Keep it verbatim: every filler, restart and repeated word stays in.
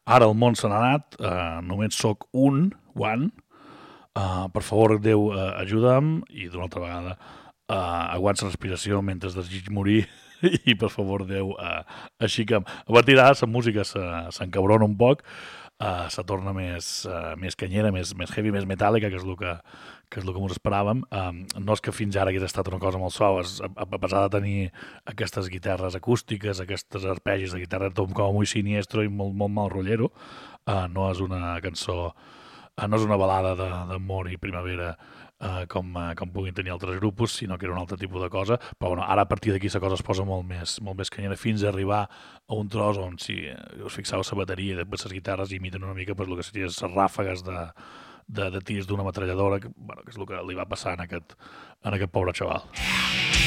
Ara el món se n'ha anat, uh, només sóc un, one, uh, per favor, Déu, uh, ajuda'm, i d'una altra vegada, uh, aguants respiració mentre desig morir, i per favor, Déu, uh, aixica'm. A partir d'ara, la música s'encabrona un poc, uh, se torna més, uh, més canyera, més, més heavy, més metàl·lica, que és el que, que és el que ens esperàvem. Um, no és que fins ara hagués estat una cosa molt suau, és, a, a pesar de tenir aquestes guitarres acústiques, aquestes arpegis de guitarra com, com molt siniestro i molt, molt mal rotllero, uh, no és una cançó, uh, no és una balada d'amor i primavera uh, com, uh, com puguin tenir altres grups, sinó que era un altre tipus de cosa. Però bueno, ara a partir d'aquí la cosa es posa molt més, molt més canyera, fins a arribar a un tros on, si us fixeu la bateria i després les guitarres imiten una mica pues, el que serien les ràfegues de, de, de tirs d'una metralladora, que, bueno, que és el que li va passar en aquest, en aquest pobre xaval.